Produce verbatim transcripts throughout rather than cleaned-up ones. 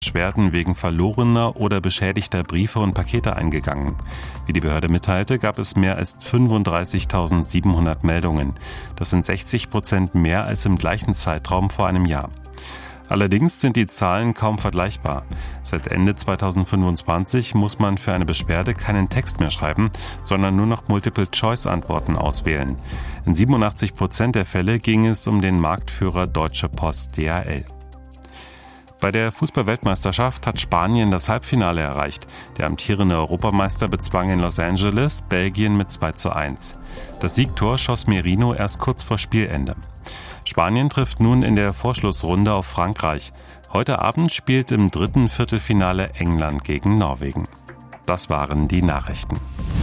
Beschwerden wegen verlorener oder beschädigter Briefe und Pakete eingegangen. Wie die Behörde mitteilte, gab es mehr als fünfunddreißigtausendsiebenhundert Meldungen. Das sind sechzig Prozent mehr als im gleichen Zeitraum vor einem Jahr. Allerdings sind die Zahlen kaum vergleichbar. Seit Ende zweitausendfünfundzwanzig muss man für eine Beschwerde keinen Text mehr schreiben, sondern nur noch Multiple-Choice-Antworten auswählen. In siebenundachtzig Prozent der Fälle ging es um den Marktführer Deutsche Post D H L. Bei der Fußball-Weltmeisterschaft hat Spanien das Halbfinale erreicht. Der amtierende Europameister bezwang in Los Angeles Belgien mit zwei zu eins. Das Siegtor schoss Merino erst kurz vor Spielende. Spanien trifft nun in der Vorschlussrunde auf Frankreich. Heute Abend spielt im dritten Viertelfinale England gegen Norwegen. Das waren die Nachrichten.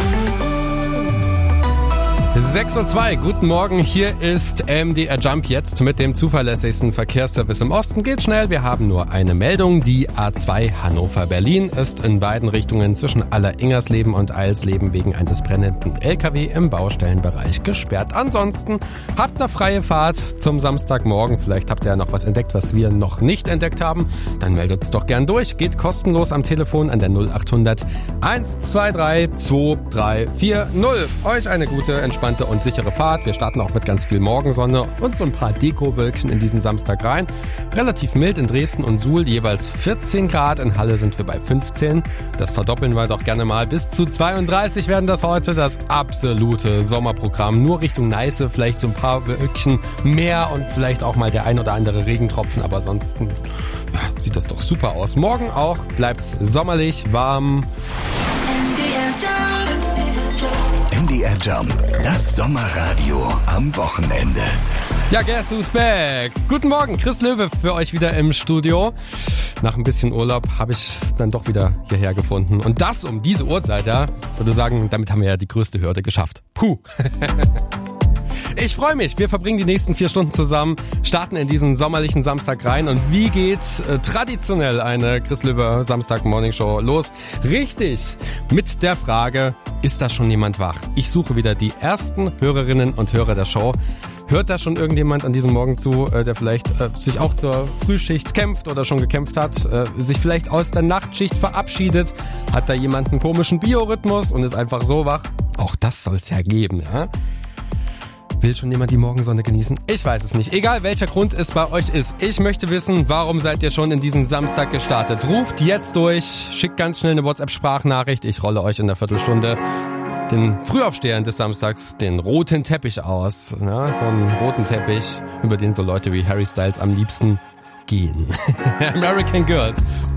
sechs Uhr zwei, guten Morgen, hier ist M D R Jump jetzt mit dem zuverlässigsten Verkehrsservice im Osten. Geht schnell, wir haben nur eine Meldung. Die A zwei Hannover-Berlin ist in beiden Richtungen zwischen Aller-Ingersleben und Eilsleben wegen eines brennenden L K W im Baustellenbereich gesperrt. Ansonsten habt ihr freie Fahrt zum Samstagmorgen. Vielleicht habt ihr ja noch was entdeckt, was wir noch nicht entdeckt haben. Dann meldet's doch gern durch. Geht kostenlos am Telefon an der null achthundert eins zwei drei zwei drei vier null. Euch eine gute, entspannte und sichere Fahrt. Wir starten auch mit ganz viel Morgensonne und so ein paar Dekowölkchen in diesen Samstag rein. Relativ mild in Dresden und Suhl, jeweils vierzehn Grad. In Halle sind wir bei fünfzehn. Das verdoppeln wir doch gerne mal. Bis zu zweiunddreißig werden das heute. Das absolute Sommerprogramm. Nur Richtung Neiße, vielleicht so ein paar Wölkchen mehr und vielleicht auch mal der ein oder andere Regentropfen. Aber ansonsten ja, sieht das doch super aus. Morgen auch bleibt's sommerlich, warm. M D R Jump, das Sommerradio am Wochenende. Ja, guess who's back? Guten Morgen, Chris Löwe für euch wieder im Studio. Nach ein bisschen Urlaub habe ich es dann doch wieder hierher gefunden. Und das um diese Uhrzeit, ja. Ich würde sagen, damit haben wir ja die größte Hürde geschafft. Puh. Ich freue mich. Wir verbringen die nächsten vier Stunden zusammen, starten in diesen sommerlichen Samstag rein. Und wie geht äh, traditionell eine Chris Löwe Samstag Morning Show los? Richtig, mit der Frage, ist da schon jemand wach? Ich suche wieder die ersten Hörerinnen und Hörer der Show. Hört da schon irgendjemand an diesem Morgen zu, äh, der vielleicht äh, sich auch zur Frühschicht kämpft oder schon gekämpft hat, äh, sich vielleicht aus der Nachtschicht verabschiedet? Hat da jemand einen komischen Biorhythmus und ist einfach so wach? Auch das soll's ja geben, ja? Will schon jemand die Morgensonne genießen? Ich weiß es nicht. Egal welcher Grund es bei euch ist. Ich möchte wissen, warum seid ihr schon in diesen Samstag gestartet? Ruft jetzt durch, schickt ganz schnell eine WhatsApp-Sprachnachricht. Ich rolle euch in der Viertelstunde den Frühaufstehern des Samstags den roten Teppich aus. Ja, so einen roten Teppich, über den so Leute wie Harry Styles am liebsten gehen. American Girls